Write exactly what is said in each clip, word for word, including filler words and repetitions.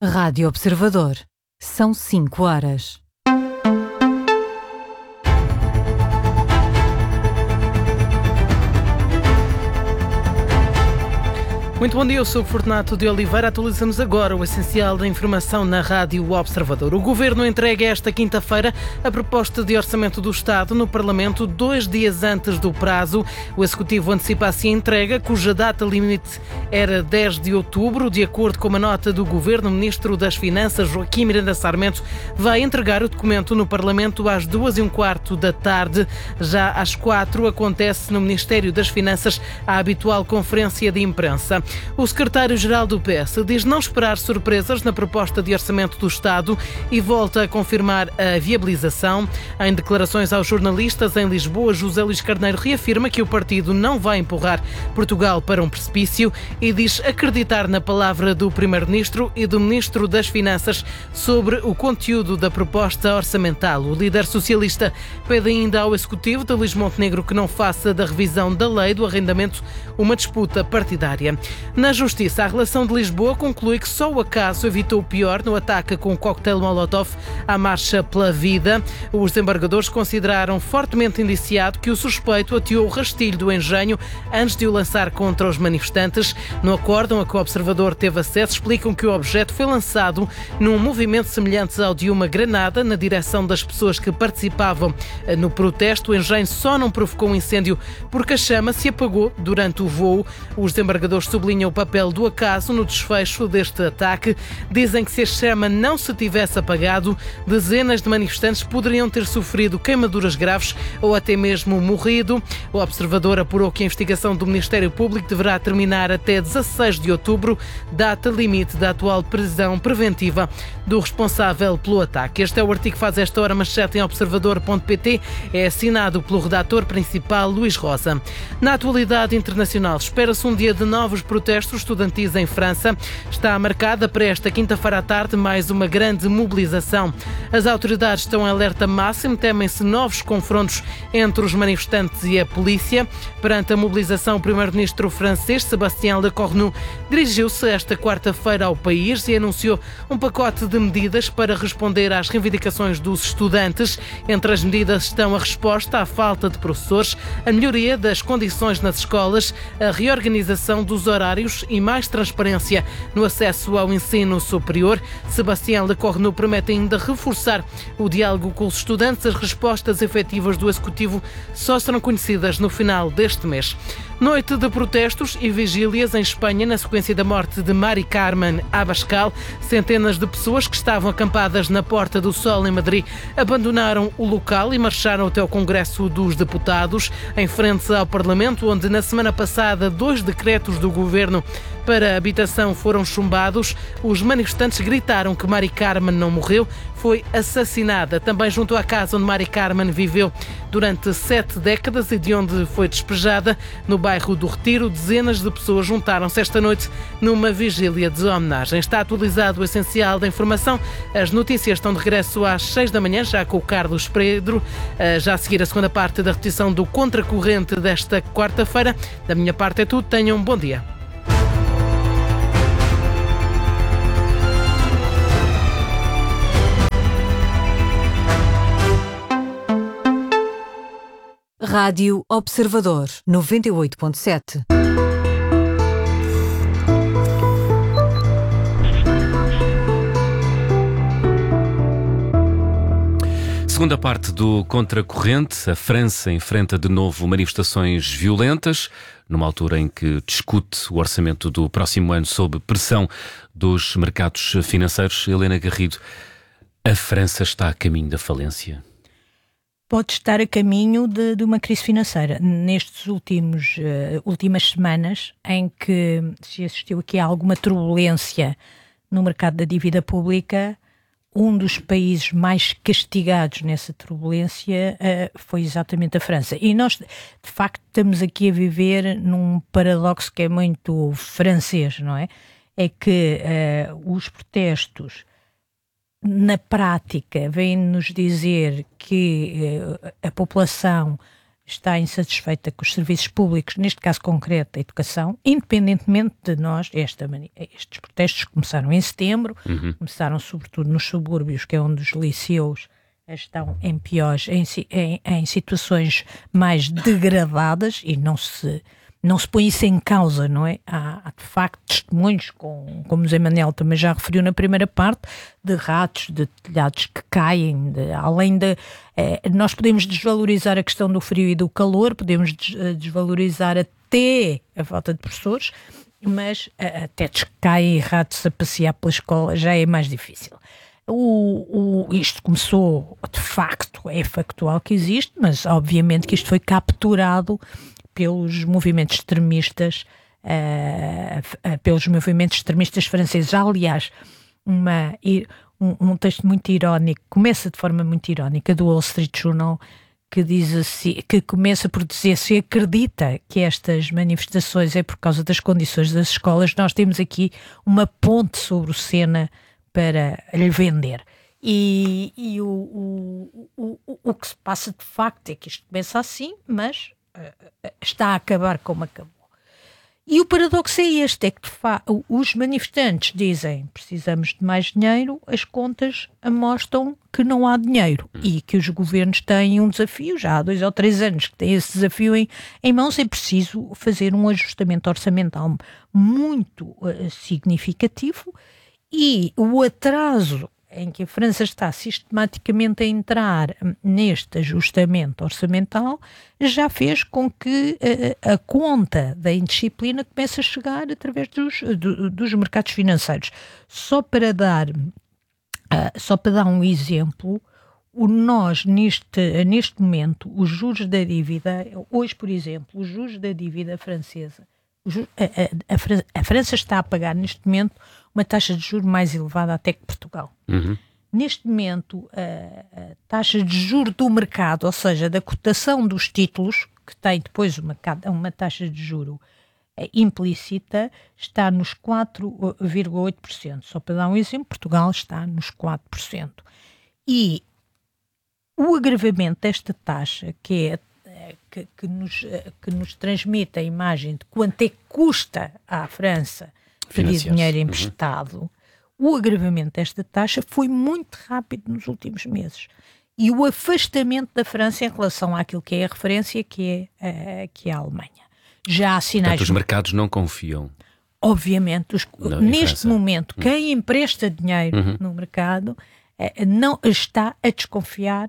Rádio Observador. São cinco horas. Muito bom dia, eu sou o Fortunato de Oliveira. Atualizamos agora o essencial da informação na Rádio Observador. O Governo entrega esta quinta-feira a proposta de orçamento do Estado no Parlamento, dois dias antes do prazo. O Executivo antecipa assim a entrega, cuja data limite era dez de outubro. De acordo com uma nota do Governo, o Ministro das Finanças, Joaquim Miranda Sarmento, vai entregar o documento no Parlamento às duas e um quarto da tarde. Já às quatro acontece no Ministério das Finanças a habitual conferência de imprensa. O secretário-geral do P S diz não esperar surpresas na proposta de orçamento do Estado e volta a confirmar a viabilização. Em declarações aos jornalistas em Lisboa, José Luís Carneiro reafirma que o partido não vai empurrar Portugal para um precipício e diz acreditar na palavra do Primeiro-Ministro e do Ministro das Finanças sobre o conteúdo da proposta orçamental. O líder socialista pede ainda ao Executivo de Luís Montenegro que não faça da revisão da lei do arrendamento uma disputa partidária. Na Justiça, a relação de Lisboa conclui que só o acaso evitou o pior no ataque com o coquetel Molotov à Marcha pela Vida. Os desembargadores consideraram fortemente indiciado que o suspeito ateou o rastilho do engenho antes de o lançar contra os manifestantes. No acórdão a que o Observador teve acesso, explicam que o objeto foi lançado num movimento semelhante ao de uma granada na direção das pessoas que participavam no protesto. O engenho só não provocou um incêndio porque a chama se apagou durante o voo. Os desembargadores sublinham o papel do acaso no desfecho deste ataque. Dizem que se a chama não se tivesse apagado, dezenas de manifestantes poderiam ter sofrido queimaduras graves ou até mesmo morrido. O Observador apurou que a investigação do Ministério Público deverá terminar até dezasseis de outubro, data limite da atual prisão preventiva do responsável pelo ataque. Este é o artigo que faz esta hora manchete em observador ponto pt. É assinado pelo redator principal, Luís Rosa. Na atualidade internacional, espera-se um dia de novos protestos estudantis em França. Está marcada para esta quinta-feira à tarde mais uma grande mobilização. As autoridades estão em alerta máximo, temem-se novos confrontos entre os manifestantes e a polícia. Perante a mobilização, o primeiro-ministro francês, Sébastien Lecornu, dirigiu-se esta quarta-feira ao país e anunciou um pacote de medidas para responder às reivindicações dos estudantes. Entre as medidas estão a resposta à falta de professores, a melhoria das condições nas escolas, a reorganização dos horários e mais transparência no acesso ao ensino superior. Sébastien Lecornu promete ainda reforçar o diálogo com os estudantes. As respostas efetivas do Executivo só serão conhecidas no final deste mês. Noite de protestos e vigílias em Espanha na sequência da morte de Mari Carmen Abascal. Centenas de pessoas que estavam acampadas na Porta do Sol em Madrid abandonaram o local e marcharam até ao Congresso dos Deputados, em frente ao Parlamento, onde na semana passada dois decretos do Governo para a habitação foram chumbados. Os manifestantes gritaram que Mari Carmen não morreu, foi assassinada. Também junto à casa onde Mari Carmen viveu durante sete décadas e de onde foi despejada, no bairro do Retiro, dezenas de pessoas juntaram-se esta noite numa vigília de homenagem. Está atualizado o essencial da informação. As notícias estão de regresso às seis da manhã, já com o Carlos Pedro. Já a seguir a segunda parte da repetição do Contracorrente desta quarta-feira. Da minha parte é tudo. Tenham um bom dia. Rádio Observador, noventa e oito ponto sete. Segunda parte do Contracorrente. A França enfrenta de novo manifestações violentas, numa altura em que discute o orçamento do próximo ano sob pressão dos mercados financeiros. Helena Garrido, a França está a caminho da falência? Pode estar a caminho de, de uma crise financeira. Nestes últimos uh, últimas semanas, em que se assistiu aqui a alguma turbulência no mercado da dívida pública, um dos países mais castigados nessa turbulência uh, foi exatamente a França. E nós, de facto, estamos aqui a viver num paradoxo que é muito francês, não é? É que uh, os protestos, na prática, vêm-nos dizer que uh, a população está insatisfeita com os serviços públicos, neste caso concreto a educação, independentemente de nós, esta, estes protestos começaram em setembro, uhum. começaram sobretudo nos subúrbios, que é onde os liceus estão em piores, em, em, em situações mais degradadas, e não se, não se põe isso em causa, não é? Há, há de facto testemunhos, com, como o Zé Manel também já referiu na primeira parte, de ratos, de telhados que caem, de, além de... Eh, nós podemos desvalorizar a questão do frio e do calor, podemos des, desvalorizar até a falta de professores, mas eh, até que caem ratos a passear pela escola já é mais difícil. O, o, isto começou, de facto, é factual que existe, mas obviamente que isto foi capturado pelos movimentos extremistas, uh, uh, pelos movimentos extremistas franceses. Aliás, uma, um, um texto muito irónico, começa de forma muito irónica, do Wall Street Journal, que diz assim, que começa por dizer: se acredita que estas manifestações é por causa das condições das escolas, nós temos aqui uma ponte sobre o Sena para lhe vender. E, e o, o, o, o, o que se passa de facto é que isto começa assim, mas uh, está a acabar como acabou. E o paradoxo é este, é que de facto, os manifestantes dizem: precisamos de mais dinheiro, as contas mostram que não há dinheiro e que os governos têm um desafio, já há dois ou três anos que têm esse desafio em, em mãos. É preciso fazer um ajustamento orçamental muito uh, significativo. E o atraso em que a França está sistematicamente a entrar neste ajustamento orçamental já fez com que a, a conta da indisciplina comece a chegar através dos, do, dos mercados financeiros. Só para dar, uh, só para dar um exemplo, o nós, neste, neste momento, os juros da dívida, hoje, por exemplo, os juros da dívida francesa, A, a, a, a França está a pagar neste momento uma taxa de juros mais elevada até que Portugal. Uhum. Neste momento, a, a taxa de juros do mercado, ou seja, da cotação dos títulos, que tem depois uma, uma taxa de juro implícita, está nos quatro vírgula oito por cento. Só para dar um exemplo, Portugal está nos quatro por cento. E o agravamento desta taxa, que é Que, que, nos, que nos transmite a imagem de quanto é que custa à França pedir dinheiro emprestado, uhum. o agravamento desta taxa foi muito rápido nos últimos meses. E o afastamento da França em relação àquilo que é a referência, que é, uh, que é a Alemanha. Já há sinais... Portanto, os mercados não confiam. Obviamente, os, não, neste momento, quem empresta dinheiro uhum. no mercado uh, não está a desconfiar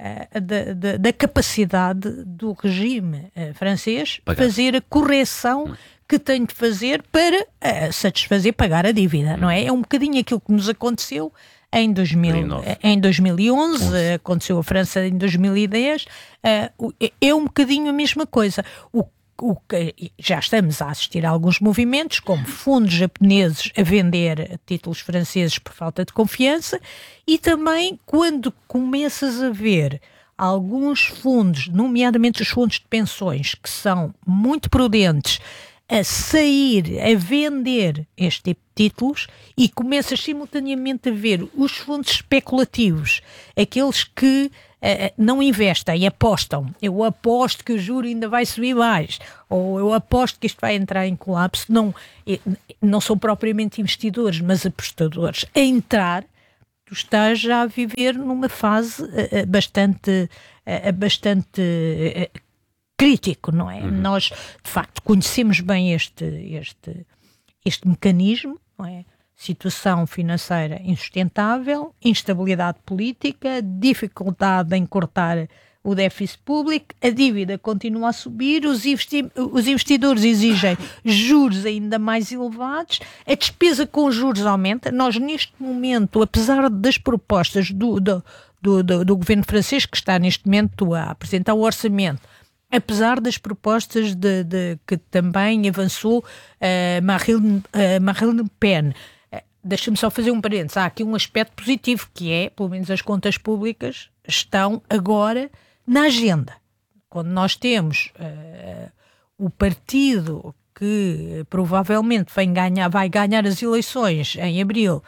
Da, da, da capacidade do regime uh, francês Pagar. fazer a correção hum. que tem de fazer para uh, satisfazer, pagar a dívida, hum. não é? É um bocadinho aquilo que nos aconteceu em, dois mil, em dois mil e onze, uh, aconteceu a França em dois mil e dez, uh, é um bocadinho a mesma coisa. O O que já estamos a assistir a alguns movimentos, como fundos japoneses a vender títulos franceses por falta de confiança, e também quando começas a ver alguns fundos, nomeadamente os fundos de pensões, que são muito prudentes, a sair, a vender este tipo de títulos, e começas simultaneamente a ver os fundos especulativos, aqueles que Uh, não investem, apostam. Eu aposto que o juro ainda vai subir mais, ou eu aposto que isto vai entrar em colapso. Não, não são propriamente investidores, mas apostadores. A entrar, tu estás já a viver numa fase uh, bastante, uh, bastante uh, crítico, não é? Uhum. Nós, de facto, conhecemos bem este, este, este mecanismo, não é? Situação financeira insustentável, instabilidade política, dificuldade em cortar o déficit público, a dívida continua a subir, os, investi- os investidores exigem juros ainda mais elevados, a despesa com juros aumenta. Nós, neste momento, apesar das propostas do, do, do, do, do governo francês, que está neste momento a apresentar o orçamento, apesar das propostas de, de, que também avançou uh, Marine, uh, Marine Le Pen, deixa-me só fazer um parênteses. Há aqui um aspecto positivo, que é, pelo menos as contas públicas estão agora na agenda. Quando nós temos uh, o partido que provavelmente vem ganhar, vai ganhar as eleições em abril,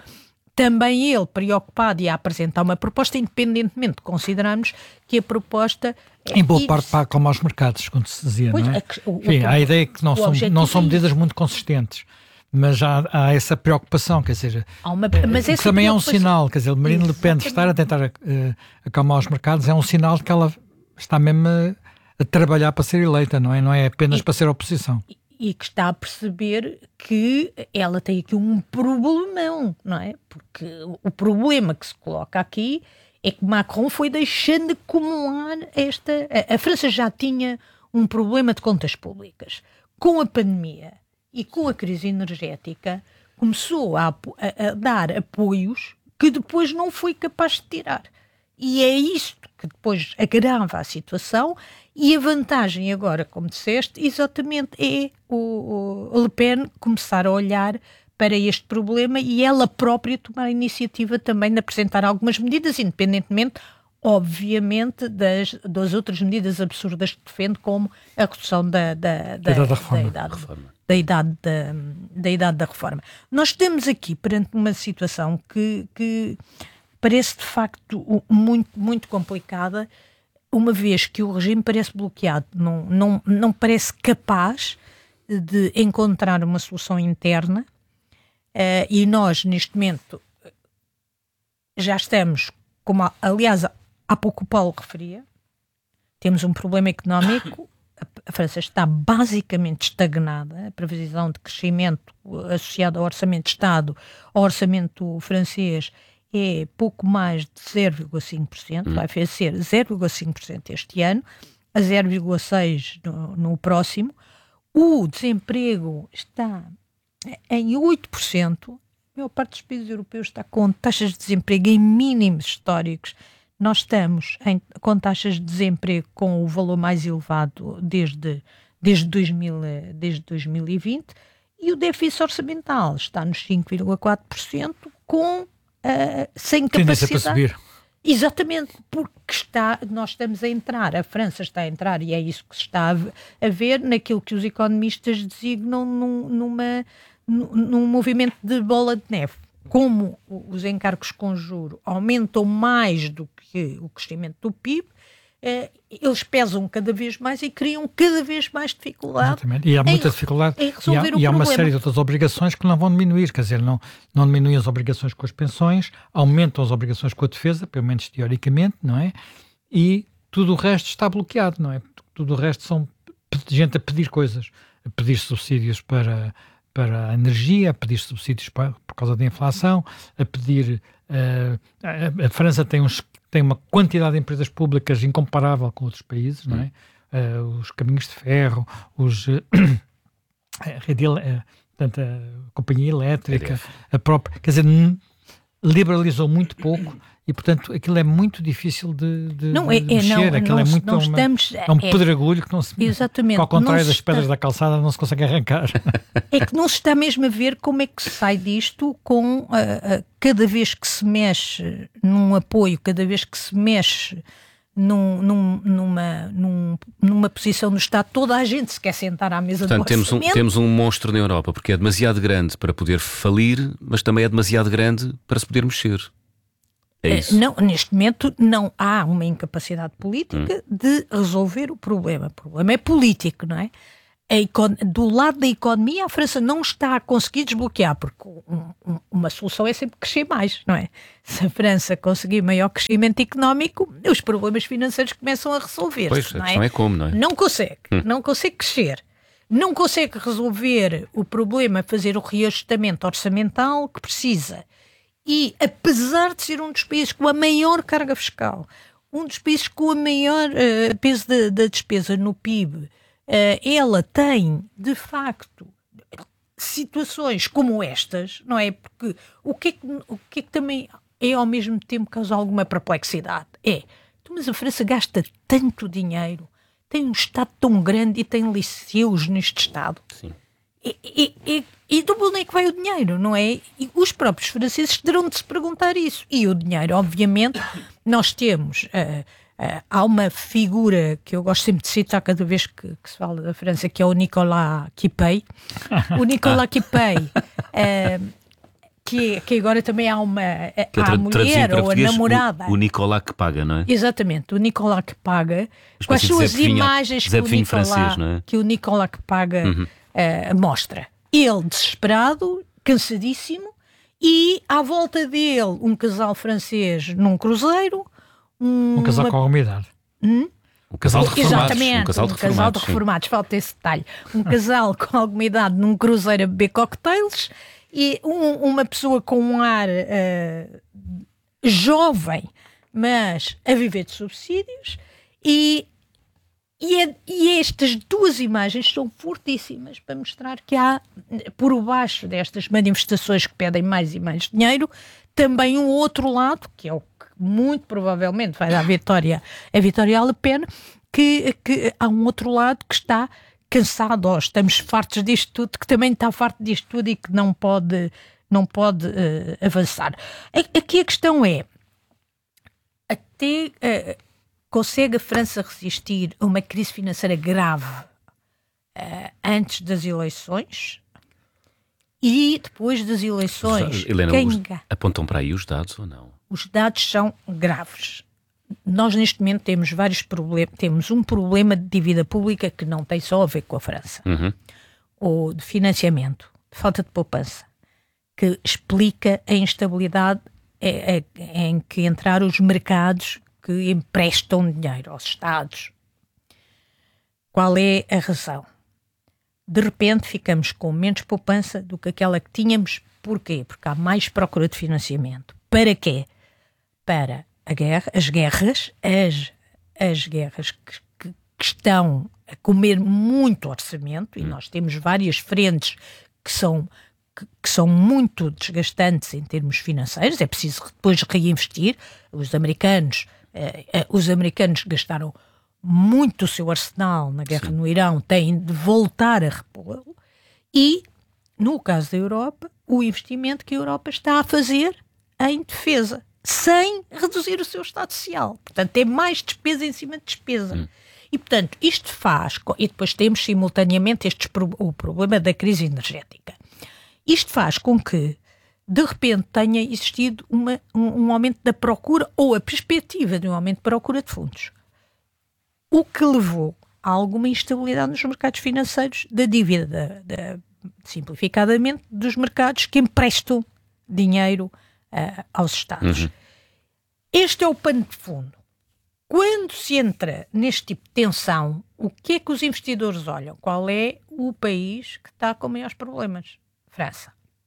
também ele preocupado e a apresentar uma proposta, independentemente de considerarmos que a proposta Em boa parte para como aos mercados, como se dizia, pois, não é? A, o, Enfim, o, a ideia é que não são, não são medidas muito consistentes. Mas há, há essa preocupação, quer dizer, uma, mas que também é um sinal, quer dizer, Marine Le Pen estar a tentar uh, acalmar os mercados é um sinal de que ela está mesmo a, a trabalhar para ser eleita, não é? Não é apenas e, para ser oposição. E, e que está a perceber que ela tem aqui um problemão, não é? Porque o problema que se coloca aqui é que Macron foi deixando de acumular esta... A, a França já tinha um problema de contas públicas. Com a pandemia e com a crise energética, começou a, a, a dar apoios que depois não foi capaz de tirar. E é isto que depois agrava a situação, e a vantagem agora, como disseste, exatamente é o, o Le Pen começar a olhar para este problema e ela própria tomar a iniciativa também de apresentar algumas medidas, independentemente, obviamente, das, das outras medidas absurdas que defende, como a redução da, da, da, da, da, reforma. da idade. Reforma. Da idade da, da idade da reforma. Nós estamos aqui perante uma situação que, que parece de facto muito, muito complicada, uma vez que o regime parece bloqueado, não, não, não parece capaz de encontrar uma solução interna, uh, e nós neste momento já estamos, como aliás há pouco o Paulo referia, temos um problema económico. A França está basicamente estagnada. A previsão de crescimento associado ao orçamento de Estado, ao orçamento francês, é pouco mais de zero vírgula cinco por cento, hum. vai ser zero vírgula cinco por cento este ano, a zero vírgula seis por cento no, no próximo. O desemprego está em oito por cento. A maior parte dos países europeus está com taxas de desemprego em mínimos históricos. Nós estamos em, com taxas de desemprego com o valor mais elevado desde, desde, dois mil, desde dois mil e vinte, e o déficit orçamental está nos cinco vírgula quatro por cento com, uh, sem capacidade. Para subir. Exatamente, porque está, nós estamos a entrar, a França está a entrar, e é isso que se está a, a ver, naquilo que os economistas designam num, numa, num, num movimento de bola de neve. Como os encargos com juro aumentam mais do que o crescimento do P I B, eh, eles pesam cada vez mais e criam cada vez mais dificuldade. Exatamente. E há muita em, dificuldade. Em resolver e há, o e há uma problema. série de outras obrigações que não vão diminuir, quer dizer, não, não diminuem as obrigações com as pensões, aumentam as obrigações com a defesa, pelo menos teoricamente, não é? E tudo o resto está bloqueado, não é? Tudo o resto são gente a pedir coisas, a pedir subsídios para... para a energia, a pedir subsídios para, por causa da inflação, a pedir... Uh, a, a França tem, uns, tem uma quantidade de empresas públicas incomparável com outros países, não é? Uh, os caminhos de ferro, os, uh, a, rede, uh, portanto, a companhia elétrica, a própria... Quer dizer, liberalizou muito pouco e, portanto, aquilo é muito difícil de, de, não, de é, mexer. Não, aquilo não, é muito não uma, estamos, é um é, pedregulho que não se... Exatamente. Que, ao contrário das está, pedras da calçada, não se consegue arrancar. É que não se está mesmo a ver como é que se sai disto com uh, uh, cada vez que se mexe num apoio, cada vez que se mexe num, num, numa, num, numa posição no Estado, toda a gente se quer sentar à mesa do orçamento. Temos um, temos um monstro na Europa, porque é demasiado grande para poder falir, mas também é demasiado grande para se poder mexer. É isso. Não, neste momento não há uma incapacidade política hum. de resolver o problema. O problema é político, não é? A, do lado da economia, a França não está a conseguir desbloquear, porque um, um, uma solução é sempre crescer mais, não é? Se a França conseguir maior crescimento económico, os problemas financeiros começam a resolver-se. Pois, não a questão é? é como, não é? Não consegue, hum. não consegue crescer. Não consegue resolver o problema, fazer o reajustamento orçamental que precisa. E, apesar de ser um dos países com a maior carga fiscal, um dos países com o maior uh, peso da, da despesa no P I B, uh, ela tem, de facto, situações como estas, não é? Porque o que é que, o que, é que também é, ao mesmo tempo, causa alguma perplexidade? É, mas a França gasta tanto dinheiro, tem um Estado tão grande e tem liceus neste Estado. Sim. E, e, e, e do onde é que vai o dinheiro, não é? E os próprios franceses terão de se perguntar isso. E o dinheiro, obviamente, nós temos... Uh, uh, há uma figura que eu gosto sempre de citar cada vez que, que se fala da França, que é o Nicolas Quipay. O Nicolas Quipay, uh, que, que agora também há uma que há a mulher ou a namorada. O, o Nicolas que paga, não é? Exatamente, o Nicolas que paga. Quais são as imagens que o, Nicolas, francês, não é? que o Nicolas que paga uhum. uh, mostra? Ele desesperado, cansadíssimo, e à volta dele um casal francês num cruzeiro. Um, um casal uma... com alguma idade. Hum? Um casal de reformados. Exatamente, um casal de um reformados, casal de reformados falta esse detalhe. Um casal com alguma idade num cruzeiro a beber cocktails e um, uma pessoa com um ar uh, jovem, mas a viver de subsídios, e, e, é, e estas duas imagens são fortíssimas para mostrar que há, por baixo destas manifestações que pedem mais e mais dinheiro, também um outro lado, que é o muito provavelmente vai dar a vitória, a vitória à Le Pen, que, que há um outro lado que está cansado, ou estamos fartos disto tudo, que também está farto disto tudo e que não pode, não pode uh, avançar. Aqui a questão é, até uh, consegue a França resistir a uma crise financeira grave uh, antes das eleições? E depois das eleições, Helena, quem... os, apontam para aí os dados ou não? Os dados são graves. Nós neste momento temos vários problemas. Temos um problema de dívida pública que não tem só a ver com a França. Uhum. Ou de financiamento, de falta de poupança, que explica a instabilidade em que entraram os mercados que emprestam dinheiro aos Estados. Qual é a razão? De repente ficamos com menos poupança do que aquela que tínhamos. Porquê? Porque há mais procura de financiamento. Para quê? Para a guerra, as guerras, as, as guerras que, que, que estão a comer muito orçamento, e nós temos várias frentes que são, que, que são muito desgastantes em termos financeiros, é preciso depois reinvestir. Os americanos, eh, eh, os americanos gastaram muito o seu arsenal na guerra Sim. no Irão, têm de voltar a repô-lo, e, no caso da Europa, o investimento que a Europa está a fazer em defesa, sem reduzir o seu Estado Social. Portanto, é mais despesa em cima de despesa. Hum. E, portanto, isto faz... E depois temos, simultaneamente, estes, o problema da crise energética. Isto faz com que, de repente, tenha existido uma, um, um aumento da procura, ou a perspectiva de um aumento de procura de fundos. O que levou a alguma instabilidade nos mercados financeiros da dívida, da, da, simplificadamente, dos mercados que emprestam dinheiro Uh, aos Estados. Uhum. Este é o pano de fundo. Quando se entra neste tipo de tensão, o que é que os investidores olham? Qual é o país que está com maiores problemas? França.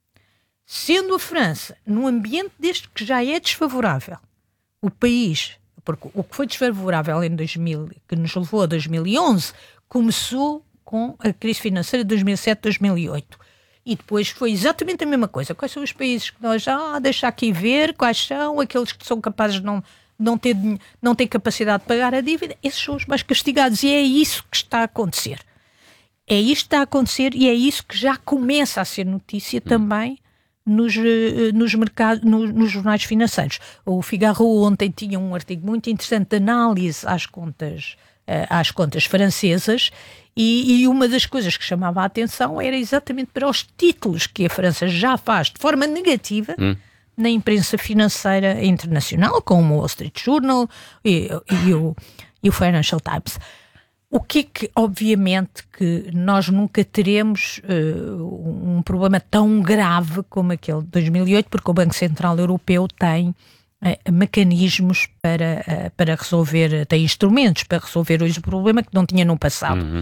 Sendo a França, num ambiente deste que já é desfavorável, o país, porque o que foi desfavorável em dois mil, que nos levou a dois mil e onze, começou com a crise financeira de dois mil e sete, dois mil e oito. E depois foi exatamente a mesma coisa. Quais são os países que nós já ah, deixa aqui ver, quais são aqueles que são capazes de não, não, ter, não ter capacidade de pagar a dívida? Esses são os mais castigados, e é isso que está a acontecer. É isto que está a acontecer, e é isso que já começa a ser notícia também nos, nos, mercados, nos, nos jornais financeiros. O Figaro ontem tinha um artigo muito interessante de análise às contas, às contas francesas, E, e uma das coisas que chamava a atenção era exatamente para os títulos que a França já faz de forma negativa hum. na imprensa financeira internacional, como o Wall Street Journal e, e, o, e o Financial Times. O que é que, obviamente, que nós nunca teremos uh, um problema tão grave como aquele de dois mil e oito, porque o Banco Central Europeu tem uh, mecanismos para, uh, para resolver, tem instrumentos para resolver hoje o problema que não tinha no passado. Uhum.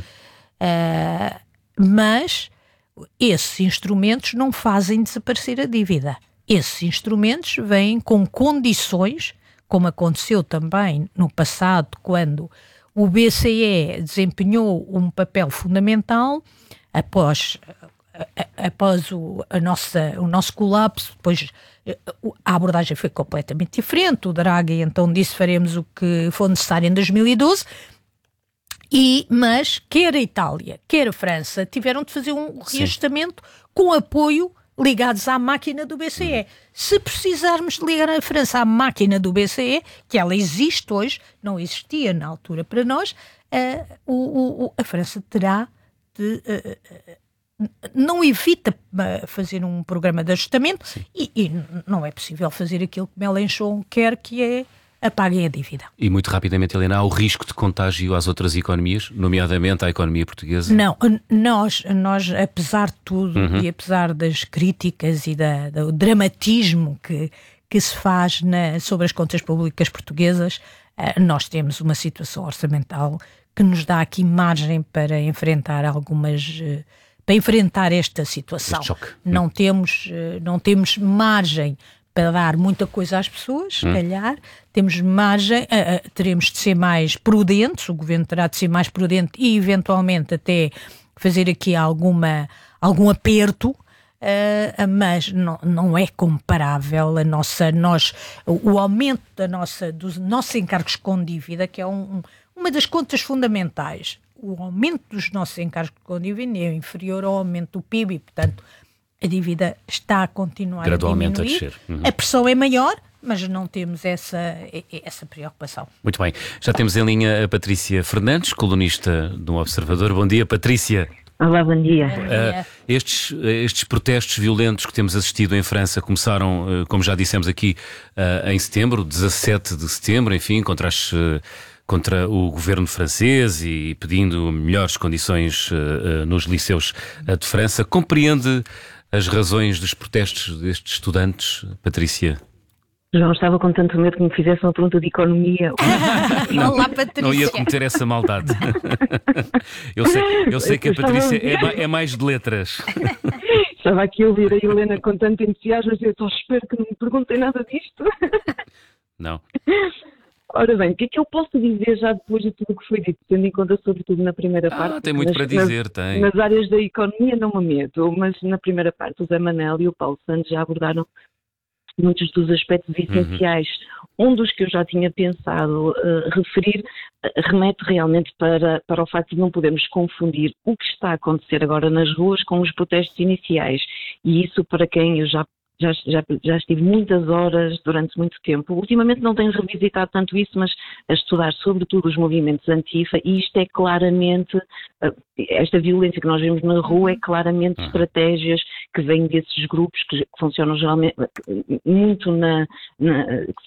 Uh, mas esses instrumentos não fazem desaparecer a dívida. Esses instrumentos vêm com condições, como aconteceu também no passado, quando o B C E desempenhou um papel fundamental após, após o, a nossa, o nosso colapso. Depois a abordagem foi completamente diferente. O Draghi então disse: faremos o que for necessário em dois mil e doze. E, mas quer a Itália, quer a França tiveram de fazer um reajustamento com apoio ligados à máquina do B C E. Se precisarmos de ligar a França à máquina do B C E, que ela existe hoje, não existia na altura para nós, uh, o, o, a França terá de, uh, não evita fazer um programa de ajustamento e, e não é possível fazer aquilo que Mélenchon quer, que é apaguem a dívida. E muito rapidamente, Helena, há o risco de contágio às outras economias, nomeadamente à economia portuguesa? Não, nós, nós apesar de tudo uhum. e apesar das críticas e da, do dramatismo que, que se faz na, sobre as contas públicas portuguesas, nós temos uma situação orçamental que nos dá aqui margem para enfrentar algumas... para enfrentar esta situação. Este choque. Não temos, não temos margem para dar muita coisa às pessoas, se hum. calhar, temos margem, uh, uh, teremos de ser mais prudentes, o governo terá de ser mais prudente e eventualmente até fazer aqui alguma, algum aperto, uh, mas não, não é comparável a nossa, nós, o, o aumento da nossa, dos nossos encargos com dívida, que é um, um, uma das contas fundamentais. O aumento dos nossos encargos com dívida é inferior ao aumento do P I B e, portanto, a dívida está a continuar gradualmente a diminuir. A descer. Uhum. A pressão é maior, mas não temos essa, essa preocupação. Muito bem. Já temos em linha a Patrícia Fernandes, colunista do Observador. Bom dia, Patrícia. Olá, bom dia. Bom dia. Uh, estes, estes protestos violentos que temos assistido em França começaram, uh, como já dissemos aqui, uh, em setembro, dezassete de setembro, enfim, contra as... Uh, contra o governo francês e pedindo melhores condições uh, uh, nos liceus uh, de França. Compreende as razões dos protestos destes estudantes, Patrícia? João, estava com tanto medo que me fizesse uma pergunta de economia. não, Olá, Patrícia. Não ia cometer essa maldade. eu, sei, eu sei que a Patrícia é, é mais de letras. Estava aqui a ouvir a Helena com tanto entusiasmo e eu espero que não me perguntem nada disto. Não. Ora bem, o que é que eu posso dizer já depois de tudo o que foi dito, tendo em conta sobretudo na primeira ah, parte? Tem muito nas, para dizer, nas, tem. Nas áreas da economia não me meto, mas na primeira parte o Zé Manel e o Paulo Santos já abordaram muitos dos aspectos essenciais. Uhum. Um dos que eu já tinha pensado uh, referir uh, remete realmente para, para o facto de não podermos confundir o que está a acontecer agora nas ruas com os protestos iniciais. E isso, para quem eu já Já, já, já estive muitas horas durante muito tempo. Ultimamente não tenho revisitado tanto isso, mas a estudar sobretudo os movimentos antifa, e isto é claramente, esta violência que nós vemos na rua é claramente uhum. estratégias que vêm desses grupos que, que funcionam geralmente muito na... na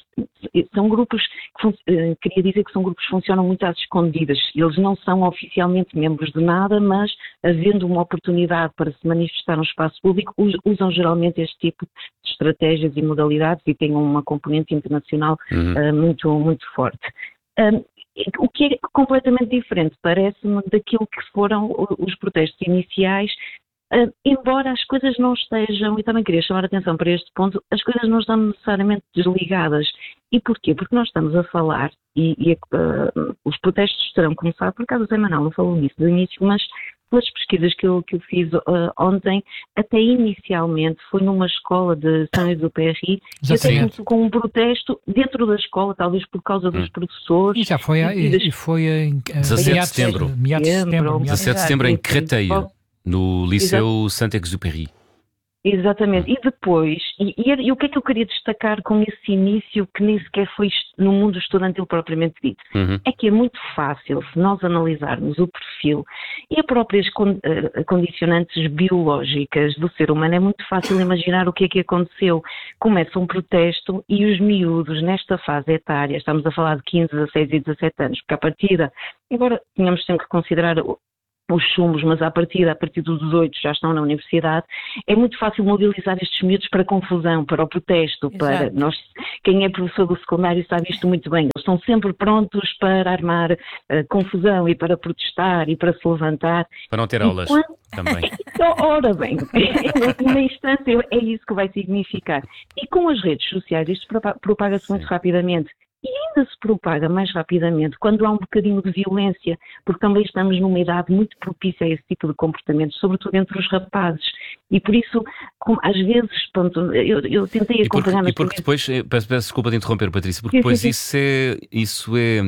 são grupos, que, queria dizer que são grupos que funcionam muito às escondidas. Eles não são oficialmente membros de nada, mas havendo uma oportunidade para se manifestar no espaço público, usam geralmente este tipo de estratégias e modalidades e têm uma componente internacional uhum. uh, muito, muito forte. Um, o que é completamente diferente, parece-me, daquilo que foram os protestos iniciais. Uh, embora as coisas não estejam, e também queria chamar a atenção para este ponto, as coisas não estão necessariamente desligadas. E porquê? Porque nós estamos a falar, e, e uh, os protestos terão começado, por acaso o Zé Manuel não falou nisso do início, mas pelas pesquisas que eu, que eu fiz uh, ontem, até inicialmente foi numa escola de Saint-Exupéry, e até começou com um protesto dentro da escola, talvez por causa dos hum. professores. E já foi, a, e, e foi em uh, dezassete de setembro. Meados de setembro. dezassete de setembro em Créteil, no Liceu Saint-Exupéry. Exatamente. E depois, e, e, e o que é que eu queria destacar com esse início que nem sequer foi no mundo estudantil propriamente dito? Uhum. É que é muito fácil, se nós analisarmos o perfil e as próprias con, uh, condicionantes biológicas do ser humano, é muito fácil imaginar o que é que aconteceu. Começa um protesto e os miúdos nesta fase etária, estamos a falar de quinze, dezasseis e dezassete anos, porque à partida, embora tenhamos sempre que considerar os chumbos, mas à partida, a partir dos dezoito já estão na universidade, é muito fácil mobilizar estes miúdos para a confusão, para o protesto, Exato. Para nós, quem é professor do secundário sabe isto muito bem, eles estão sempre prontos para armar uh, confusão e para protestar e para se levantar. Para não ter e aulas quando... também. Ora bem, em última instância é isso que vai significar. E com as redes sociais isto propaga-se muito rapidamente. E ainda se propaga mais rapidamente quando há um bocadinho de violência, porque também estamos numa idade muito propícia a esse tipo de comportamento, sobretudo entre os rapazes. E por isso, como, às vezes, pronto, eu, eu tentei acompanhar... E porque, e porque depois, peço, peço desculpa de interromper, Patrícia, porque depois isso é, isso é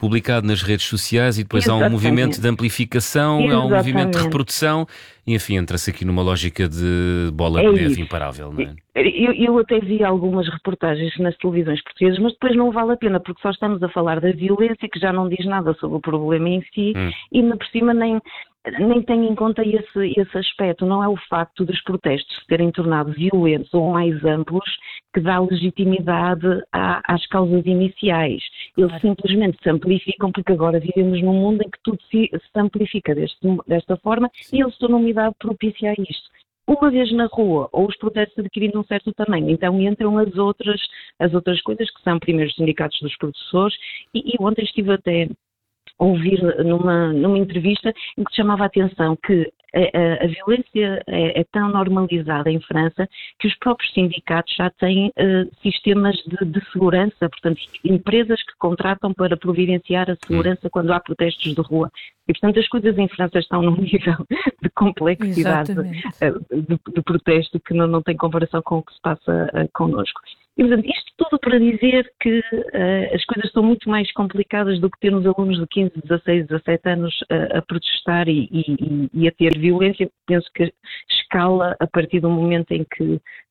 publicado nas redes sociais e depois Exatamente. há um movimento de amplificação, há um Exatamente. movimento de reprodução e, enfim, entra-se aqui numa lógica de bola É de neve isso. imparável, não é? Eu, eu até vi algumas reportagens nas televisões portuguesas, mas depois não vale a pena, porque só estamos a falar da violência, que já não diz nada sobre o problema em si, Hum. e ainda por cima nem, nem tem em conta esse, esse aspecto. Não é o facto dos protestos se terem tornado violentos ou mais amplos que dá legitimidade à, às causas iniciais. Eles Claro. simplesmente se amplificam, porque agora vivemos num mundo em que tudo se, se amplifica deste, desta forma, e eles estão numa idade propícia a isto. Uma vez na rua, ou os protestos adquirindo um certo tamanho, então entram as outras, as outras coisas, que são primeiro os sindicatos dos professores, e, e ontem estive até a ouvir numa, numa entrevista em que se chamava a atenção que a, a, a violência é, é tão normalizada em França que os próprios sindicatos já têm uh, sistemas de, de segurança, portanto, empresas que contratam para providenciar a segurança quando há protestos de rua. E, portanto, as coisas em França estão num nível de complexidade uh, de, de protesto que não, não tem comparação com o que se passa uh, connosco. E, portanto, isto tudo para dizer que uh, as coisas estão muito mais complicadas do que termos alunos de quinze, dezasseis, dezassete anos uh, a protestar e, e, e a ter violência. Penso que escala a partir do momento em que,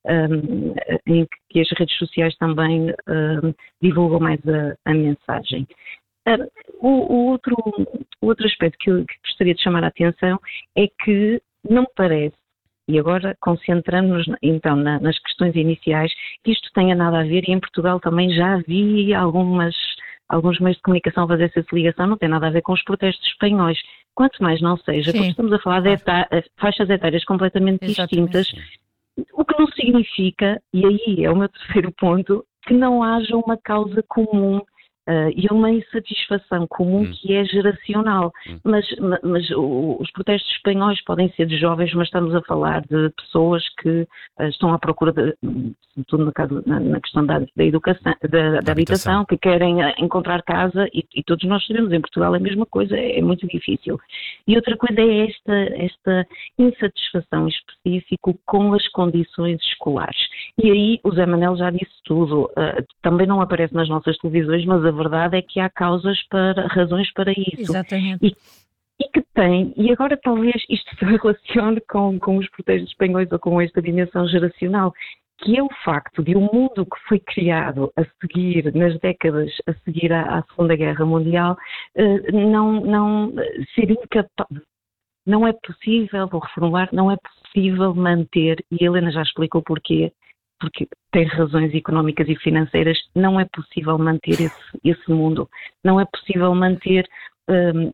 um, em que as redes sociais também um, divulgam mais a, a mensagem. Uh, o, o, outro, o outro aspecto que eu que gostaria de chamar a atenção é que não me parece, e agora concentramos-nos então na, nas questões iniciais, que isto tenha nada a ver, e em Portugal também já vi algumas, alguns meios de comunicação fazer essa ligação, não tem nada a ver com os protestos espanhóis. Quanto mais não seja, Sim. porque estamos a falar de eta- faixas etárias completamente Exatamente. distintas, o que não significa, e aí é o meu terceiro ponto, que não haja uma causa comum Uh, e uma insatisfação comum hum. que é geracional. Hum. Mas, mas o, os protestos espanhóis podem ser de jovens, mas estamos a falar de pessoas que uh, estão à procura, de, sobretudo no caso, na, na questão da, da educação, da, da, da habitação, habitação, que querem uh, encontrar casa, e, e todos nós sabemos, em Portugal é a mesma coisa, é, é muito difícil. E outra coisa é esta, esta insatisfação específica com as condições escolares. E aí o Zé Manel já disse tudo, uh, também não aparece nas nossas televisões, mas a A verdade é que há causas para, razões para isso. Exatamente. E, e que tem, e agora talvez isto se relacione com, com os protestos espanhóis ou com esta dimensão geracional, que é o facto de um mundo que foi criado a seguir, nas décadas a seguir à, à Segunda Guerra Mundial, uh, não, não ser incapaz, não é possível, vou reformular, não é possível manter, e a Helena já explicou porquê, porque tem razões económicas e financeiras, não é possível manter esse, esse mundo, não é possível manter um,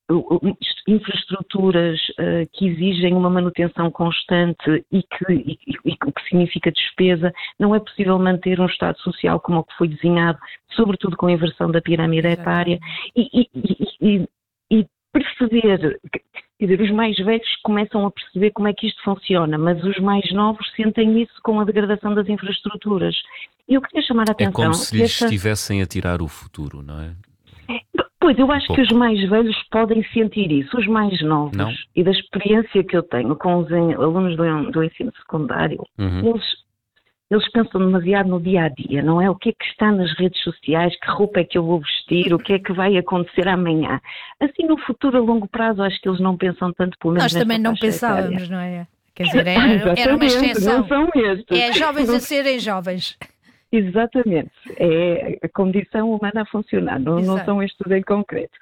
infraestruturas uh, que exigem uma manutenção constante e que, e, e, o que significa despesa, não é possível manter um Estado social como o que foi desenhado, sobretudo com a inversão da pirâmide etária, e, e, e, e perceber... Quer dizer, os mais velhos começam a perceber como é que isto funciona, mas os mais novos sentem isso com a degradação das infraestruturas. E eu queria chamar a atenção... É como se lhes essa... estivessem a tirar o futuro, não é? Pois, eu acho um que os mais velhos podem sentir isso. Os mais novos, não? E da experiência que eu tenho com os alunos do, do ensino secundário, uhum. eles... Eles pensam demasiado no dia-a-dia, não é? O que é que está nas redes sociais, que roupa é que eu vou vestir, o que é que vai acontecer amanhã. Assim, no futuro, a longo prazo, acho que eles não pensam tanto, pelo menos Nós também não pensávamos, etária. Não é? Quer dizer, era, era uma exceção. Não são estes. É jovens a serem jovens. Exatamente. É a condição humana a funcionar, não, não são estes em concreto.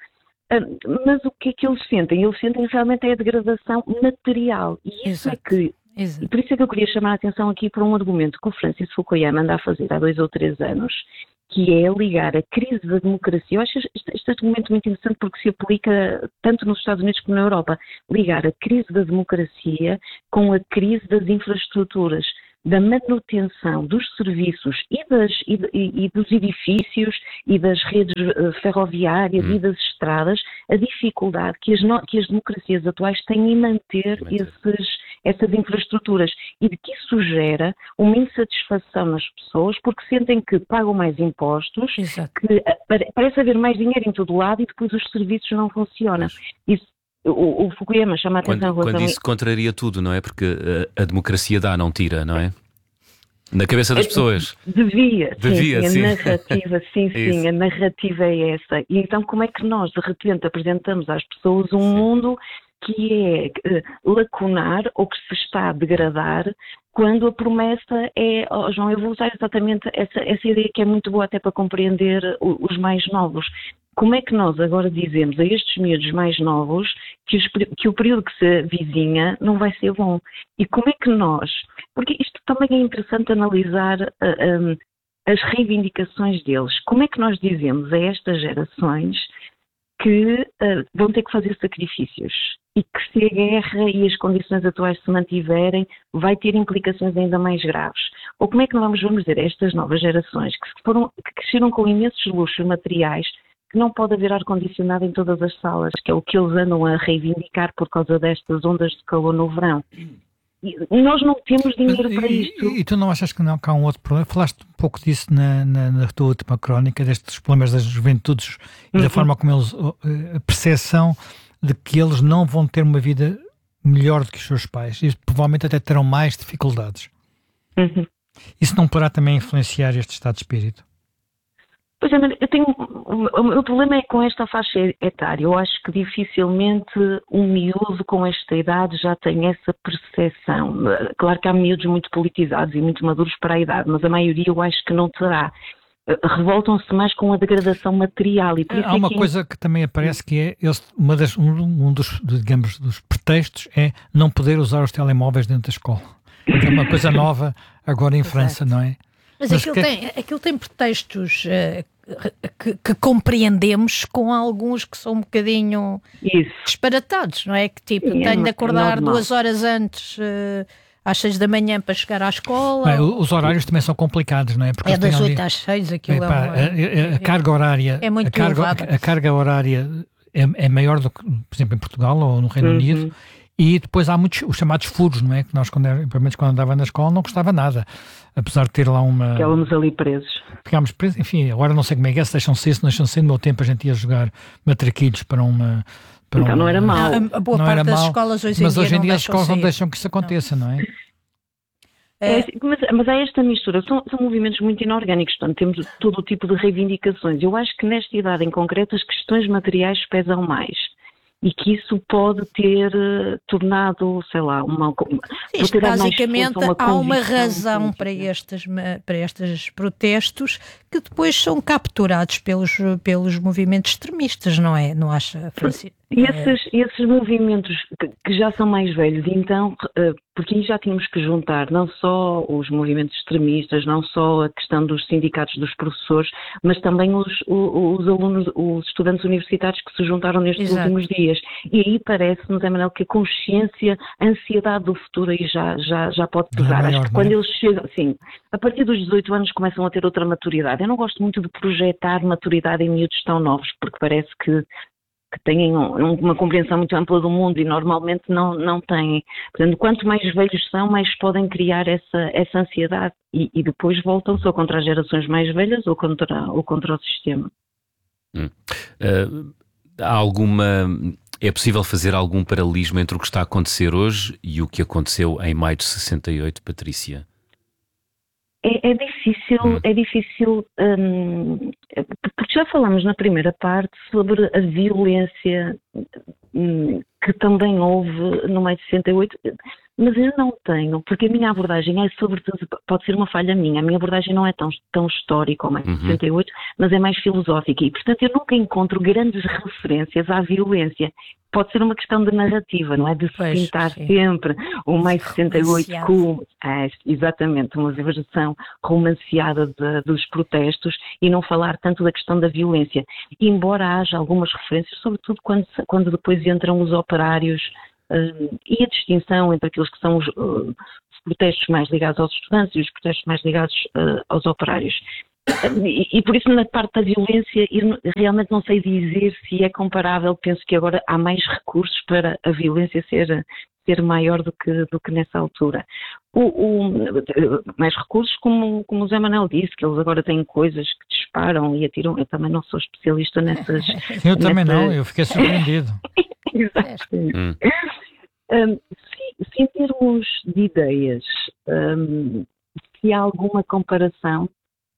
Mas o que é que eles sentem? Eles sentem realmente a degradação material. E isso Exato. é que... Exato. E por isso é que eu queria chamar a atenção aqui para um argumento que o Francis Fukuyama anda a fazer há dois ou três anos, que é ligar a crise da democracia. Eu acho este, este argumento muito interessante porque se aplica tanto nos Estados Unidos como na Europa. Ligar a crise da democracia com a crise das infraestruturas, da manutenção dos serviços e, das, e, e, e dos edifícios e das redes uh, ferroviárias hum. e das estradas, a dificuldade que as, no, que as democracias atuais têm em manter, manter. Esses, essas infraestruturas e de que isso gera uma insatisfação nas pessoas porque sentem que pagam mais impostos, Exato. que uh, parece haver mais dinheiro em todo lado e depois os serviços não funcionam. Isso, O, o Fukuyama chama a atenção... Quando, quando isso contraria tudo, não é? Porque a, a democracia dá, não tira, não é? Na cabeça das pessoas. Devia, Devia sim, sim. a narrativa, sim, sim, Isso. a narrativa é essa. E então como é que nós, de repente, apresentamos às pessoas um sim. mundo que é uh, lacunar ou que se está a degradar, quando a promessa é, oh, João, eu vou usar exatamente essa, essa ideia que é muito boa até para compreender o, os mais novos. Como é que nós agora dizemos a estes miúdos mais novos que, os, que o período que se avizinha não vai ser bom? E como é que nós... Porque isto também é interessante analisar uh, um, as reivindicações deles. Como é que nós dizemos a estas gerações que uh, vão ter que fazer sacrifícios e que se a guerra e as condições atuais se mantiverem, vai ter implicações ainda mais graves? Ou como é que nós vamos, vamos dizer a estas novas gerações que, foram, que cresceram com imensos luxos materiais, que não pode haver ar-condicionado em todas as salas, que é o que eles andam a reivindicar por causa destas ondas de calor no verão? E nós não temos dinheiro e, para isto. E, e tu não achas que, não, que há um outro problema? Falaste um pouco disso na, na, na tua última crónica, destes problemas das juventudes e uhum. da forma como eles, a percepção de que eles não vão ter uma vida melhor do que os seus pais e provavelmente até terão mais dificuldades. Uhum. Isso não poderá também influenciar este estado de espírito? Pois é, eu tenho, o meu problema é com esta faixa etária. Eu acho que dificilmente um miúdo com esta idade já tem essa percepção. Claro que há miúdos muito politizados e muito maduros para a idade, mas a maioria eu acho que não terá. Revoltam-se mais com a degradação material. E por isso há uma é que... coisa que também aparece que é, eles, uma das, um, um dos, digamos, dos pretextos é não poder usar os telemóveis dentro da escola. Que é uma coisa nova agora em França, não é? Mas, Mas aquilo, que... tem, aquilo tem pretextos uh, que, que compreendemos, com alguns que são um bocadinho Isso. disparatados, não é? Que tipo, Sim, tenho é de acordar duas horas antes, uh, às seis da manhã para chegar à escola. Bem, ou... Os horários também são complicados, não é? Porque é das oito às seis, aquilo é, pá, é, a, a carga horária é muito a carga, elevada. A carga horária é, é maior do que, por exemplo, em Portugal ou no Reino uhum. Unido. E depois há muitos, os chamados furos, não é? Que nós, quando, pelo menos quando andava na escola, não gostava nada. Apesar de ter lá uma... Ficávamos ali presos. Ficámos presos, enfim, agora não sei como é que é, se deixam-se isso, não deixam-se. No meu tempo a gente ia jogar matraquilhos para uma... Para então uma, não era mau. A, a boa não parte das mal, escolas hoje em mas dia hoje em dia as escolas sair. não deixam que isso aconteça, não, não é? É, mas, mas há esta mistura, são, são movimentos muito inorgânicos, portanto temos todo o tipo de reivindicações. Eu acho que nesta idade em concreto as questões materiais pesam mais. E que isso pode ter uh, tornado, sei lá, uma... Sim, isto, basicamente uma há uma razão para estes, para estes protestos que depois são capturados pelos, pelos movimentos extremistas, não é? Não acha, Francisco? Esses, esses movimentos que, que já são mais velhos, então, porque aí já tínhamos que juntar não só os movimentos extremistas, não só a questão dos sindicatos dos professores, mas também os, os, os alunos, os estudantes universitários que se juntaram nestes Exato. últimos dias. E aí parece-nos, Emanuel, que a consciência, a ansiedade do futuro aí já, já, já pode pesar. É maior, Acho que quando eles chegam, sim, a partir dos dezoito anos começam a ter outra maturidade. Eu não gosto muito de projetar maturidade em miúdos tão novos, porque parece que que têm uma compreensão muito ampla do mundo e normalmente não, não têm. Portanto, quanto mais velhos são, mais podem criar essa, essa ansiedade e, e depois voltam-se ou contra as gerações mais velhas ou contra, ou contra o sistema. Hum. Uh, há alguma... É possível fazer algum paralelismo entre o que está a acontecer hoje e o que aconteceu em maio de sessenta e oito, Patrícia? É, é difícil, hum. é difícil, hum, porque já falamos na primeira parte sobre a violência hum, que também houve no maio de sessenta e oito, mas eu não tenho, porque a minha abordagem é sobretudo, pode ser uma falha minha, a minha abordagem não é tão, tão histórica como a de sessenta e oito, mas é mais filosófica e, portanto, eu nunca encontro grandes referências à violência. Pode ser uma questão de narrativa, não é? De se pois, pintar sim. sempre o maio de sessenta e oito como é, exatamente uma versão romanceada de, dos protestos e não falar tanto da questão da violência. Embora haja algumas referências, sobretudo quando, quando depois entram os operários uh, e a distinção entre aqueles que são os, uh, os protestos mais ligados aos estudantes e os protestos mais ligados uh, aos operários. E, e por isso na parte da violência eu realmente não sei dizer se é comparável, penso que agora há mais recursos para a violência ser, ser maior do que, do que nessa altura. O, o, mais recursos, como, como o Zé Manuel disse, que eles agora têm coisas que disparam e atiram, eu também não sou especialista nessas... Eu nessas... também não, eu fiquei surpreendido. Exato. Hum. Um, se, se em termos de ideias... Um, se há alguma comparação.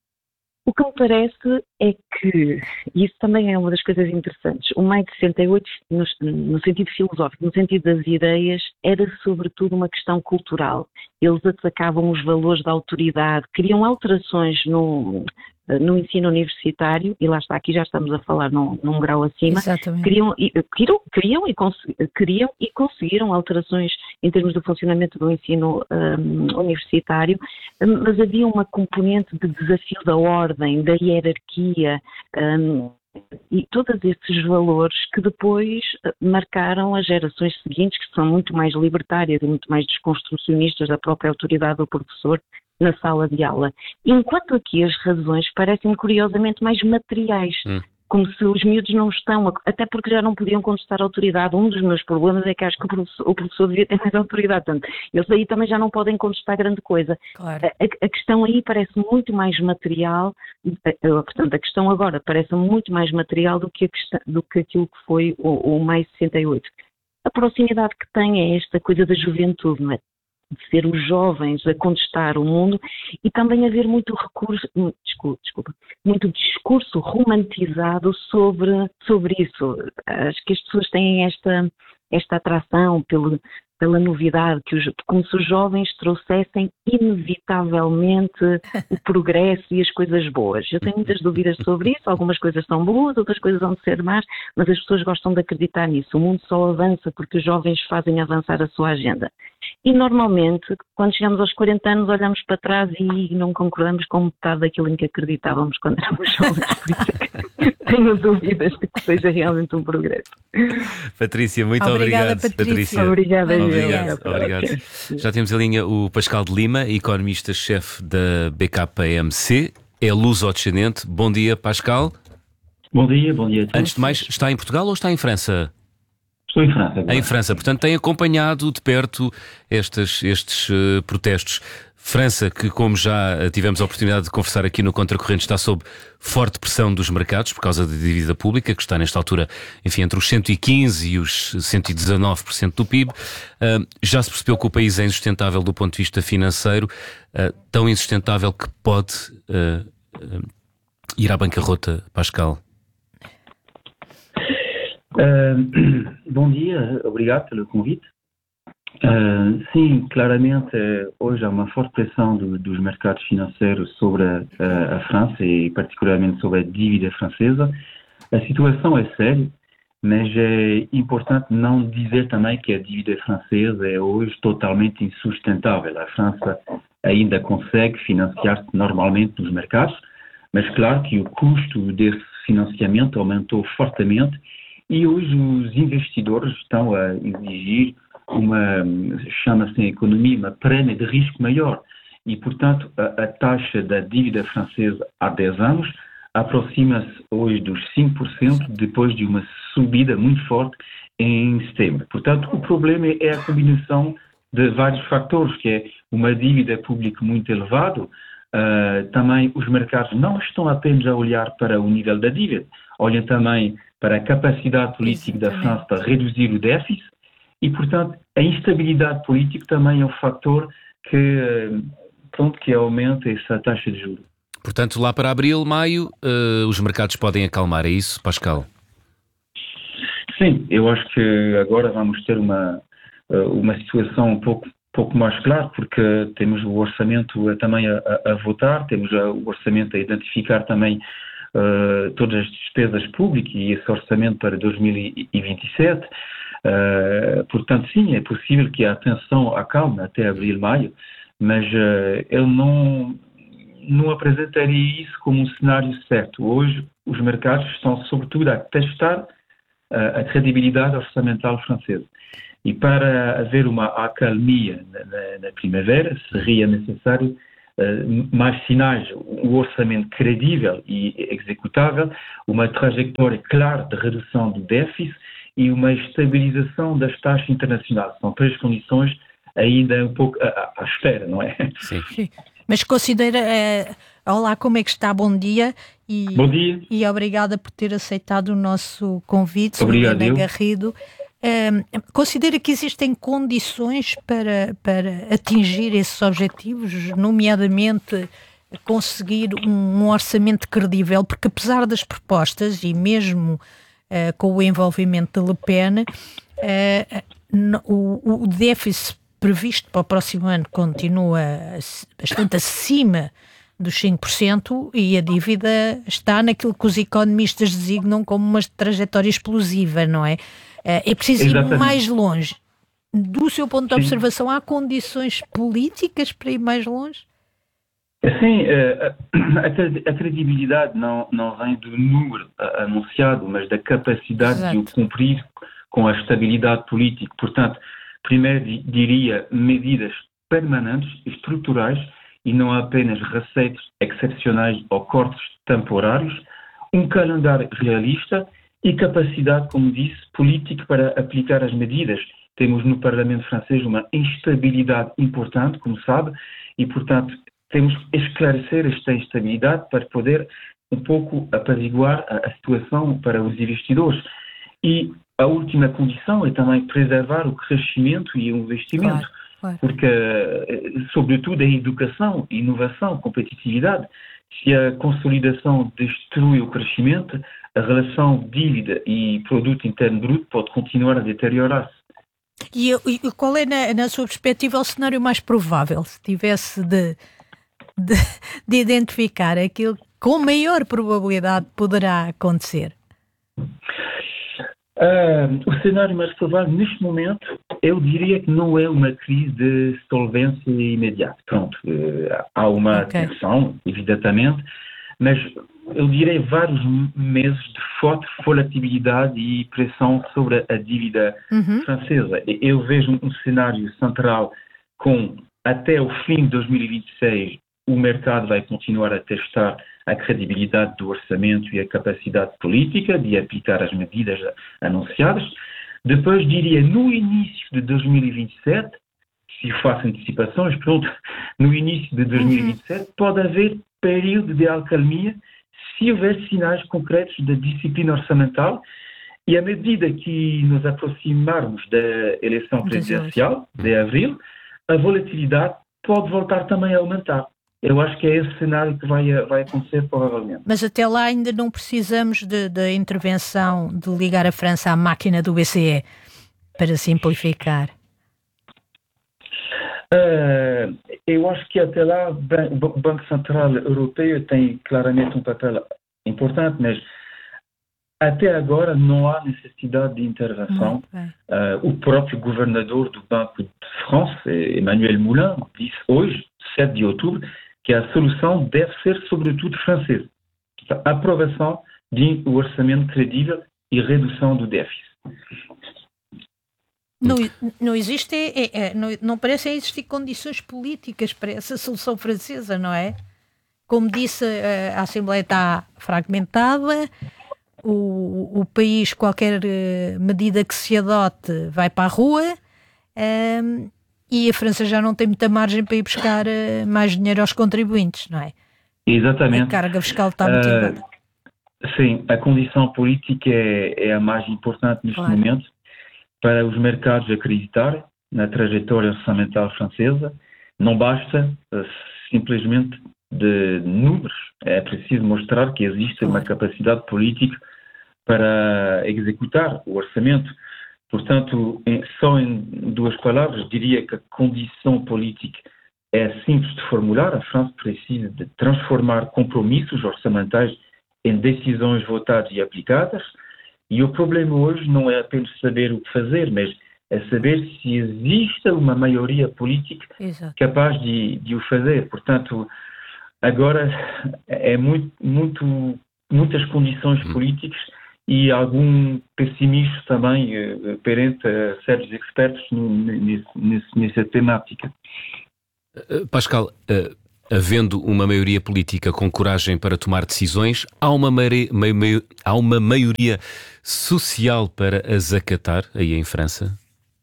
O que me parece é que, e isso também é uma das coisas interessantes, o Maio de sessenta e oito, no, no sentido filosófico, no sentido das ideias, era sobretudo uma questão cultural. Eles atacavam os valores da autoridade, queriam alterações no, no ensino universitário, e lá está, aqui já estamos a falar num, num grau acima. Exatamente. Queriam, e, queriam, queriam, e queriam e conseguiram alterações em termos do funcionamento do ensino um, universitário, mas havia uma componente de desafio da ordem, da hierarquia, um, e todos esses valores que depois marcaram as gerações seguintes, que são muito mais libertárias e muito mais desconstrucionistas da própria autoridade do professor na sala de aula. Enquanto aqui as razões parecem curiosamente mais materiais, hum. como se os miúdos não estão, até porque já não podiam contestar a autoridade. Um dos meus problemas é que acho que o professor, o professor devia ter mais autoridade. Portanto, eles aí também já não podem contestar grande coisa. Claro. A, a questão aí parece muito mais material, portanto, a questão agora parece muito mais material do que, a questão, do que aquilo que foi o, o Maio de sessenta e oito. A proximidade que tem é esta coisa da juventude, não é? De ser os jovens a contestar o mundo e também haver muito recurso, desculpa, desculpa, muito discurso romantizado sobre, sobre isso. Acho que as pessoas têm esta, esta atração pelo, pela novidade, que os, como se os jovens trouxessem inevitavelmente o progresso e as coisas boas. Eu tenho muitas dúvidas sobre isso, algumas coisas são boas, outras coisas vão ser más, mas as pessoas gostam de acreditar nisso. O mundo só avança porque os jovens fazem avançar a sua agenda. E normalmente, quando chegamos aos quarenta anos, olhamos para trás e não concordamos com metade daquilo em que acreditávamos quando éramos jovens. Por isso é que tenho dúvidas de que seja realmente um progresso. Patrícia, muito Obrigada, obrigado. Patrícia. Obrigada, obrigado, obrigado. Já temos em linha o Pascal de Lima, economista-chefe da B K M C, é luso-descendente. Bom dia, Pascal. Bom dia, bom dia a todos. Antes de mais, está em Portugal ou está em França? Estou em França agora. Em França, portanto tem acompanhado de perto estes, estes uh, protestos. França, que como já tivemos a oportunidade de conversar aqui no Contracorrente, está sob forte pressão dos mercados por causa da dívida pública, que está nesta altura, enfim, entre os cento e quinze por cento e os cento e dezanove por cento do P I B. Uh, já se percebeu que o país é insustentável do ponto de vista financeiro, uh, tão insustentável que pode uh, uh, ir à bancarrota, Pascal. Uh, bom dia, obrigado pelo convite. Uh, sim, claramente, hoje há uma forte pressão do, dos mercados financeiros sobre a, a, a França e particularmente sobre a dívida francesa. A situação é séria, mas é importante não dizer também que a dívida francesa é hoje totalmente insustentável. A França ainda consegue financiar-se normalmente nos mercados, mas claro que o custo desse financiamento aumentou fortemente. E hoje os investidores estão a exigir uma, chama-se em economia, uma prémia de risco maior. E, portanto, a, a taxa da dívida francesa há dez anos aproxima-se hoje dos cinco por cento depois de uma subida muito forte em setembro. Portanto, o problema é a combinação de vários fatores, que é uma dívida pública muito elevada. Uh, também os mercados não estão apenas a olhar para o nível da dívida, olham também para a capacidade política da França para reduzir o déficit e, portanto, a instabilidade política também é um fator que, pronto, que aumenta essa taxa de juros. Portanto, lá para abril, maio, uh, os mercados podem acalmar, é isso, Pascal? Sim, eu acho que agora vamos ter uma, uma situação um pouco, pouco mais clara, porque temos o orçamento também a, a, a votar, temos o orçamento a identificar também Uh, todas as despesas públicas e esse orçamento para dois mil e vinte e sete. Uh, portanto, sim, é possível que a tensão acalme até abril, maio, mas uh, eu não, não apresentaria isso como um cenário certo. Hoje, os mercados estão, sobretudo, a testar uh, a credibilidade orçamental francesa. E para haver uma acalmia na, na, na primavera, seria necessário Uh, mais sinais, um orçamento credível e executável, uma trajetória clara de redução do déficit e uma estabilização das taxas internacionais. São três condições ainda um pouco à, à espera, não é? Sim. Sim. Mas considera... É... Olá, como é que está? Bom dia. E, Bom dia. E obrigada por ter aceitado o nosso convite, Obrigado, Helena Garrido. Uh, considera que existem condições para, para atingir esses objetivos, nomeadamente conseguir um, um orçamento credível, porque apesar das propostas e mesmo uh, com o envolvimento de Le Pen, uh, no, o, o déficit previsto para o próximo ano continua bastante acima dos cinco por cento e a dívida está naquilo que os economistas designam como uma trajetória explosiva, não é? É preciso Exatamente. ir mais longe. Do seu ponto de Sim. observação, há condições políticas para ir mais longe? Sim, a credibilidade não, não vem do número anunciado, mas da capacidade Exato. de o cumprir com a estabilidade política. Portanto, primeiro diria medidas permanentes, estruturais, e não apenas receitas excepcionais ou cortes temporários, um calendário realista e capacidade, como disse, política para aplicar as medidas. Temos no Parlamento francês uma instabilidade importante, como sabe, e, portanto, temos que esclarecer esta instabilidade para poder um pouco apaziguar a, a situação para os investidores. E a última condição é também preservar o crescimento e o investimento. Claro. Claro. Porque, sobretudo, a educação, inovação, competitividade, se a consolidação destrui o crescimento, a relação dívida e produto interno bruto pode continuar a deteriorar-se. E, e qual é, na, na sua perspectiva, o cenário mais provável, se tivesse de, de, de identificar aquilo que com maior probabilidade poderá acontecer? Uh, o cenário mais provável, neste momento, eu diria que não é uma crise de solvência imediata. Pronto, uh, há uma okay. tensão, evidentemente, mas eu diria vários meses de forte volatilidade e pressão sobre a dívida uhum. francesa. Eu vejo um cenário central com, até o fim de dois mil e vinte e seis, o mercado vai continuar a testar a credibilidade do orçamento e a capacidade política de aplicar as medidas anunciadas. Depois, diria, no início de dois mil e vinte e sete, se faço antecipações, pronto, no início de dois mil e vinte e sete, uhum. pode haver período de acalmia se houver sinais concretos da disciplina orçamental e à medida que nos aproximarmos da eleição presidencial de abril, a volatilidade pode voltar também a aumentar. Eu acho que é esse cenário que vai, vai acontecer provavelmente. Mas até lá ainda não precisamos da intervenção de ligar a França à máquina do B C E, para simplificar. Uh, eu acho que até lá o Banco Central Europeu tem claramente um papel importante, mas até agora não há necessidade de intervenção. Uh, o próprio governador do Banco de France, Emmanuel Moulin, disse hoje, sete de outubro, que a solução deve ser sobretudo francesa. A aprovação de um orçamento credível e redução do déficit. Não, não existe, é, é, não, não parecem existir condições políticas para essa solução francesa, não é? Como disse, a Assembleia está fragmentada, o, o país, qualquer medida que se adote vai para a rua, um, e a França já não tem muita margem para ir buscar uh, mais dinheiro aos contribuintes, não é? Exatamente. A carga fiscal está muito uh, elevada. Sim, a condição política é, é a mais importante neste claro. momento para os mercados acreditarem na trajetória orçamental francesa. Não basta uh, simplesmente de números, é preciso mostrar que existe claro. uma capacidade política para executar o orçamento. Portanto, em, só em duas palavras, diria que a condição política é simples de formular. A França precisa de transformar compromissos orçamentais em decisões votadas e aplicadas. E o problema hoje não é apenas saber o que fazer, mas é saber se existe uma maioria política Exato. capaz de, de o fazer. Portanto, agora é muito, muito, muitas condições políticas e algum pessimismo também uh, perante uh, certos expertos nesse, nessa temática. Uh, Pascal, uh, havendo uma maioria política com coragem para tomar decisões, há uma, maioria, mai, há uma maioria social para as acatar aí em França?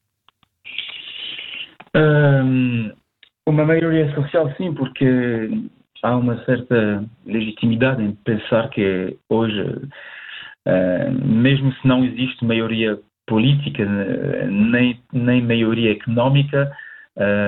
Um, uma maioria social, sim, porque há uma certa legitimidade em pensar que hoje Uh, mesmo se não existe maioria política, nem, nem maioria económica. Uh,